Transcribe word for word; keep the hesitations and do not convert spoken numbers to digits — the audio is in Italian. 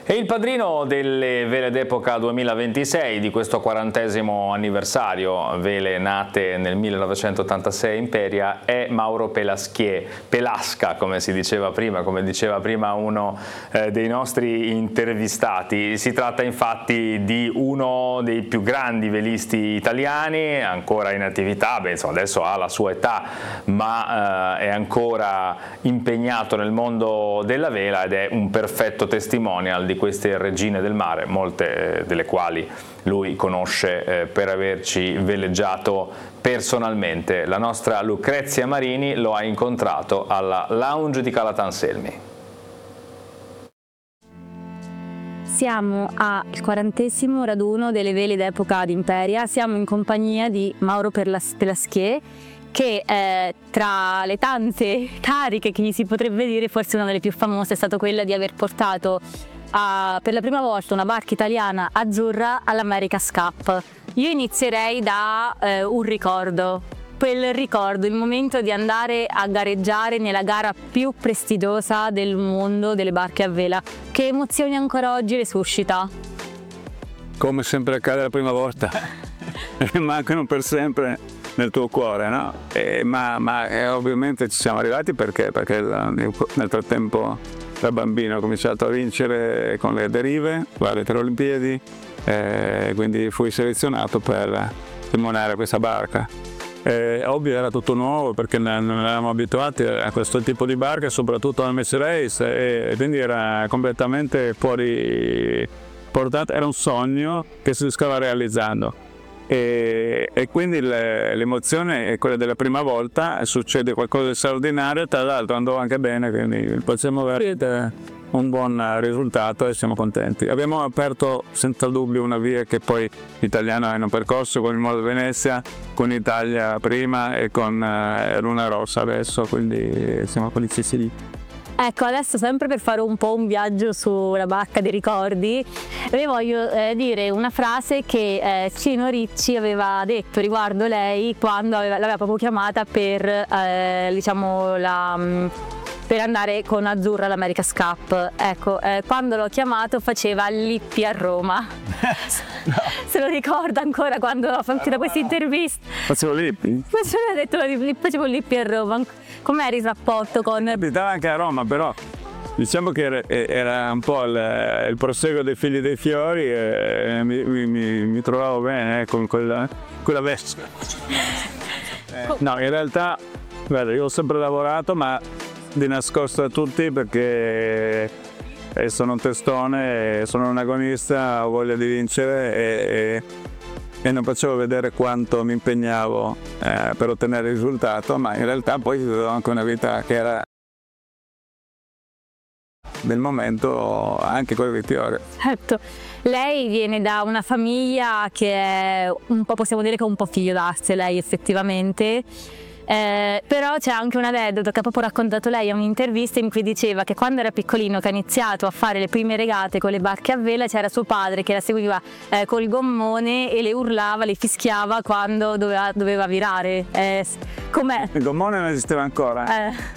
E il padrino delle vele d'epoca duemilaventisei, di questo quarantesimo anniversario, vele nate nel millenovecentottantasei in Peria, è Mauro Pelasquier, Pelasca come si diceva prima, come diceva prima uno eh, dei nostri intervistati. Si tratta infatti di uno dei più grandi velisti italiani, ancora in attività, beh, insomma, adesso ha la sua età, ma eh, è ancora impegnato nel mondo della vela ed è un perfetto testimonial di queste regine del mare, molte delle quali lui conosce eh, per averci veleggiato personalmente. La nostra Lucrezia Marini lo ha incontrato alla Lounge di Calattanselmi. Siamo al quarantesimo raduno delle vele d'epoca di Imperia, siamo in compagnia di Mauro Pelasquier, che eh, tra le tante cariche che gli si potrebbe dire, forse una delle più famose è stata quella di aver portato a, per la prima volta una barca italiana azzurra all'America's Cup. Io inizierei da eh, un ricordo, quel ricordo, il momento di andare a gareggiare nella gara più prestigiosa del mondo delle barche a vela. Che emozioni ancora oggi le suscita? Come sempre accade la prima volta, mancano per sempre nel tuo cuore, no? E, ma ma eh, ovviamente ci siamo arrivati perché, perché nel frattempo da bambino ho cominciato a vincere con le derive, alle tre Olimpiadi, eh, quindi fui selezionato per timoniare questa barca. Eh, ovvio era tutto nuovo perché non eravamo abituati a questo tipo di barca, soprattutto al Match Race, e quindi era completamente fuori portata, era un sogno che si stava realizzando. E, e quindi le, l'emozione è quella della prima volta, succede qualcosa di straordinario, tra l'altro andò anche bene, quindi possiamo avere un buon risultato e siamo contenti. Abbiamo aperto senza dubbio una via che poi l'italiano hanno percorso con il Modo Venezia, con Italia prima e con uh, Luna Rossa adesso, quindi siamo felicissimi. Ecco, adesso sempre per fare un po' un viaggio sulla barca dei ricordi, vi voglio eh, dire una frase che eh, Cino Ricci aveva detto riguardo lei quando aveva, l'aveva proprio chiamata per, eh, diciamo, la... per andare con Azzurra all'America's Cup. Ecco, eh, quando l'ho chiamato faceva Lippi a Roma. No. Se lo ricorda ancora quando ho fatto da questa intervista? Facevo Lippi? Facevo, detto, facevo Lippi a Roma. Com'era il rapporto con... Abitava anche a Roma, però diciamo che era, era un po' il, il proseguo dei Figli dei Fiori e mi, mi, mi trovavo bene eh, con quella, quella veste. Eh, no, in realtà, guarda, io ho sempre lavorato, ma di nascosto a tutti perché sono un testone, sono un agonista, ho voglia di vincere e, e, e non facevo vedere quanto mi impegnavo eh, per ottenere il risultato, ma in realtà poi ho anche una vita che era del momento anche con i fiori. Certo, lei viene da una famiglia che è un po', possiamo dire che è un po' figlio d'arte, lei effettivamente. Eh, però c'è anche un aneddoto che ha proprio raccontato lei a un'intervista in cui diceva che quando era piccolino, che ha iniziato a fare le prime regate con le barche a vela, c'era suo padre che la seguiva eh, col gommone e le urlava, le fischiava quando doveva, doveva virare. Eh, com'è? Il gommone non esisteva ancora, eh.